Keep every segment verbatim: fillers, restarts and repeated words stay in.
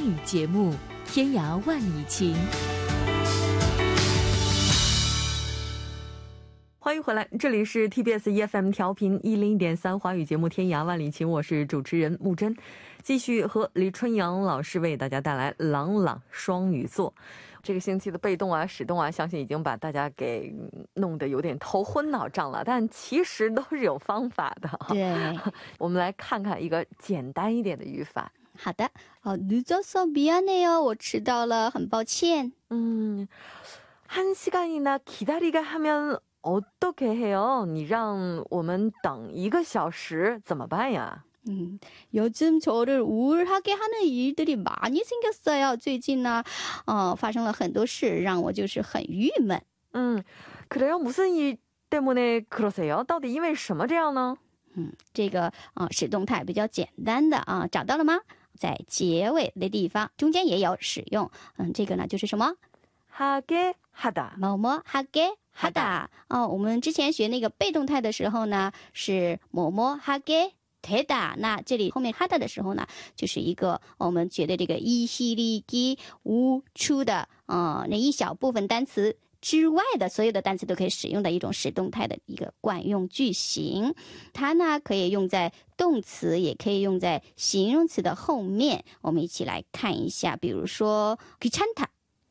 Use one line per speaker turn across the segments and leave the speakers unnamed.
语节目《天涯万里情》。欢迎回来，这里是 T B S E F M 调频一零点三华语节目《天涯万里情》，我是主持人木真，继续和李春阳老师为大家带来朗朗双语作。这个星期的被动啊、使动啊，相信已经把大家给弄得有点头昏脑胀了，但其实都是有方法的。
对，
我们来看看一个简单一点的语法。
好的，哦，늦었어 미안해요，我迟到了，很抱歉。
嗯，한 시간이나 기다리게 하면 어떻게 해요？ 你让我们等一个小时怎么办呀？
음, 요즘 저를 우울하게 하는 일들이 많이 생겼어요. 最近呢, 어, 发生了很多事让我就是很郁闷.
음, 그래요? 무슨 일 때문에 그러세요? 到底因为什么这样呢?
음, 这个啊使动态比较简单的啊，找到了吗？在结尾的地方，中间也有使用。嗯，这个呢就是什么？
하게 하다.
某某 하게 하다. 哦，我们之前学那个被动态的时候呢，是某某 하게 되다， 那这里后面하다的时候呢，就是一个我们觉得这个이히리기 우出的呃那一小部分单词之外的所有的单词都可以使用的一种使动态的一个惯用句型。它呢可以用在动词，也可以用在形容词的后面。我们一起来看一下，比如说귀찮다。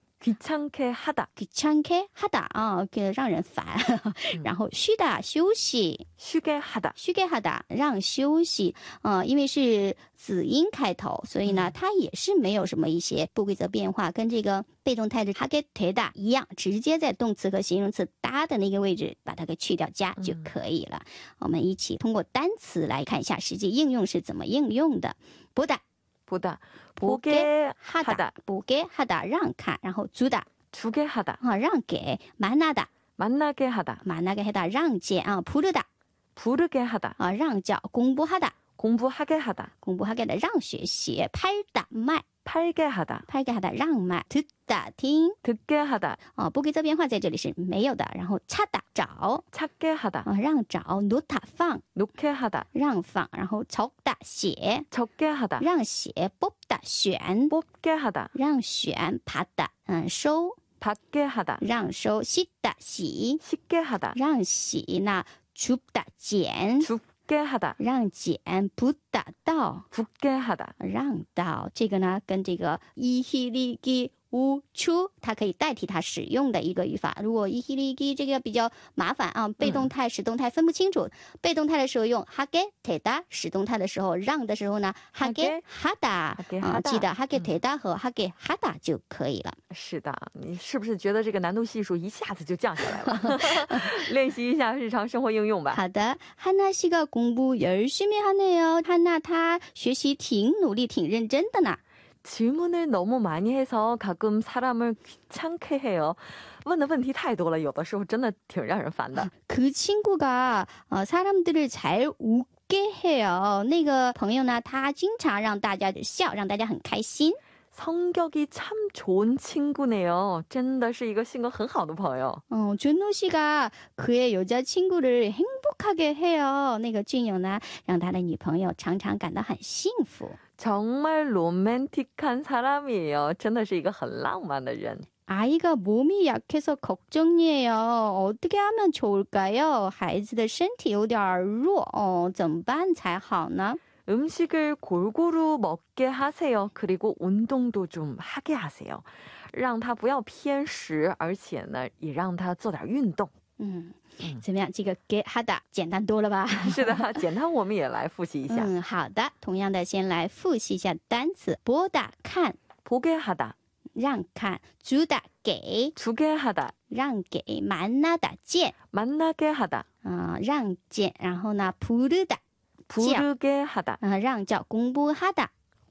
귀찮게 하다.
귀찮게 하다. 아, 그, 让人烦. 然后 쉬다, 休息.
쉬게 하다.
쉬게 하다, 让休息. 呃，因为是子音开头，所以呢，它也是没有什么一些不规则变化，跟这个被动态的하게 되다一样，直接在动词和形容词搭的那个位置把它给去掉加就可以了。我们一起通过单词来看一下实际应用是怎么应用的。보다
보다, 보게 하다,
보게 하다, 让看，然后주다,
주게 하다,
啊，让给，만나다,
만나게 하다,
만나게 하다, 让见啊，부르다,
부르게 하다,
啊，让叫，공부하다,
공부하게 하다,
공부하게 하다, 让学习，팔다, 卖，
팔게 하다,
팔게 하다, 让卖，듣다, 听，
듣게 하다,
啊，不规则变化在这里是没有的，然后찾다, 找，
찾게 하다,
啊，让找，놓다, 放，
놓게 하다,
让放，然后적다, 写，
적게 하다,
让写，뽑다, 选，
뽑게 하다,
让选，받다, 嗯，收，
받게 하다,
让收，씻다, 洗，
씻게 하다,
让洗，那줍다, 捡，
줍게 하다,
让捡，붓다, 倒，
붓게 하다,
让到，这个呢跟这个이히리기 우出它可以代替它使用的一个语法。如果이히리기这个比较麻烦啊，被动態使动態分不清楚，被动態的时候用하게 되다，使动態的时候让的时候呢하게 하다， 啊，记得하게 되다和하게 하다就可以了。
是的，你是不是觉得这个难度系数一下子就降下来了？练习一下日常生活应用吧。
好的，하나 씨가 공부 열심히 하네요。 하나她学习挺努力、挺认真的呢。
질문을 너무 많이 해서 가끔 사람을 귀찮게 해요. 问的问题太多了，有的时候真的挺让人烦的。
그 친구가 어, 사람들을 잘 웃게 해요. 那个朋友呢，他经常让大家笑，让大家很开心。
성격이 참 좋은 친구네요. 真的是一个性格很好的朋友。
어, 준호 씨가 그의 여자친구를 행복하게 해요. 那个俊友呢，让他的女朋友常常感到很幸福。
정말 로맨틱한 사람이에요. 真的是一个很浪漫的人。
아이가 몸이 약해서 걱정이에요. 어떻게 하면 좋을까요? 孩子的身体有点弱，哦，怎么办才好呢？
음식을 골고루 먹게 하세요. 그리고 운동도 좀 하게 하세요. 让他不要偏食，而且呢，也让他做点运动。
嗯，怎么样？这个给하다简单多了吧？
是的，简单我们也来复习一下。
嗯，好的。同样的，先来复习一下单词。보다看，
보게 하다,
让看。주다给，
주게 하다,
让给。만나다见，
만나게 하다,
啊、让见。然后呢，부르다
부르게 하다,
啊、让叫。공부하다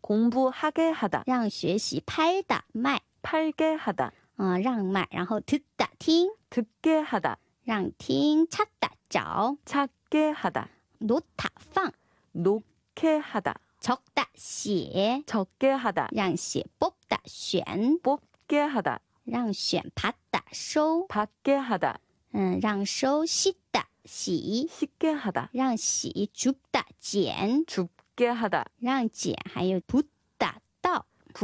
공부하게 하다,
让学习。팔다卖，
팔게 하다,
啊、让卖。然后듣다听，
듣게 하다,
让听。찾다找，
찾게 하다,
놓다放，
놓게 하다,
적다写，
적게 하다,
让写。뽑다选，
뽑게 하다,
让选。받다收，
받게 하다,
嗯，让收。씻다洗，
씻게 하다,
让洗。줍다剪，
줍게 하다,
让剪。还有붓다